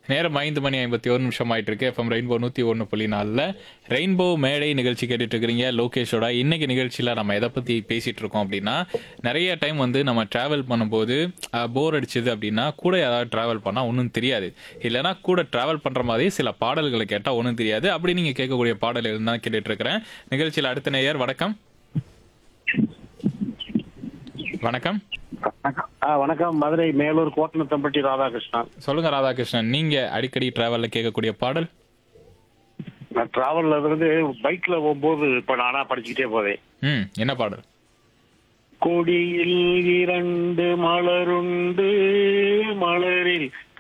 நேரம் 5:51 ஆயிட்டு இருக்கு. எஃப்எம் ரெயின்போ 101.4ல ரெயின்போ மேடை நிகழ்ச்சி கேட்டுட்டு இருக்கிறீங்க லோகேஷோட. இன்னைக்கு நிகழ்ச்சியில நம்ம எதை பத்தி பேசிட்டு இருக்கோம் அப்படின்னா, நிறைய டைம் வந்து நம்ம டிராவல் பண்ணும்போது போர் அடிச்சது அப்படின்னா கூட யாராவது டிராவல் பண்ணா ஒன்றும் தெரியாது. இல்லைன்னா கூட டிராவல் பண்ற மாதிரி சில பாடல்களை கேட்டா ஒன்றும் தெரியாது. அப்படி நீங்க கேட்கக்கூடிய பாடல் இருந்தா கேட்டுட்டு இருக்கிறேன். நிகழ்ச்சியில் அடுத்த நேயர் வணக்கம். வணக்கம். வணக்கம். மதுரை மேலூர் கோட்டனத்தம்பட்டி ராதாகிருஷ்ணன். சொல்லுங்க ராதாகிருஷ்ணன், நீங்க அடிக்கடி டிராவல்ல கேட்கக்கூடிய பாடல்? நான் டிராவல்ல இருந்து பைக்ல போகும்போது இப்ப நானா படிச்சுக்கிட்டே போதேன். என்ன பாடல்? கொடியில் 2 மலருண்டு, மலரில்